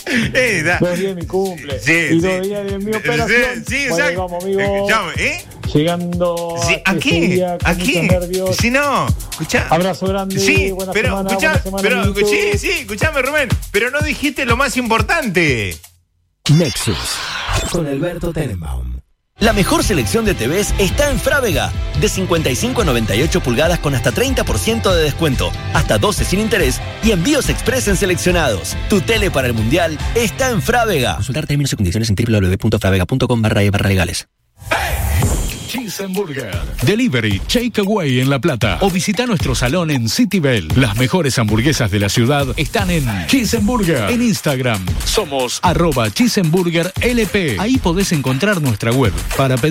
2 días de mi cumple. Sí, y 2 días de mi operación. Sí, bueno, exacto. vamos, amigo. Escuchame, Llegando sí, a aquí, este día con muchos nervios. Si no, escuchá. Abrazo grande, sí, buena pero, semana, escuchá, buena semana, pero, amiguito. sí, escuchame, Rubén, pero no dijiste lo más importante. Nexus, con Alberto Tenenbaum. La mejor selección de TVs está en Frávega. De 55 a 98 pulgadas con hasta 30% de descuento, hasta 12 sin interés y envíos express en seleccionados. Tu tele para el Mundial está en Frávega. Consultar términos y condiciones en www.fravega.com/legales. Cheeseburger. Delivery, Takeaway en La Plata. O visita nuestro salón en Citybel. Las mejores hamburguesas de la ciudad están en Cheeseburger. En Instagram somos @Cheeseburger LP. Ahí podés encontrar nuestra web para pedir